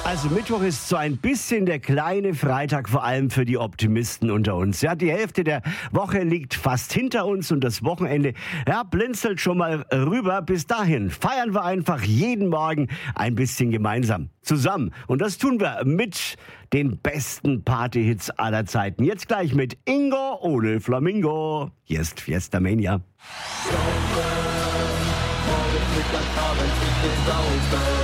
Also Mittwoch ist so ein bisschen der kleine Freitag, vor allem für die Optimisten unter uns. Ja, die Hälfte der Woche liegt fast hinter uns und das Wochenende, ja, blinzelt schon mal rüber. Bis dahin feiern wir einfach jeden Morgen ein bisschen gemeinsam, zusammen. Und das tun wir mit den besten Partyhits aller Zeiten. Jetzt gleich mit Ingo ohne Flamingo. Hier ist Fiesta Mania.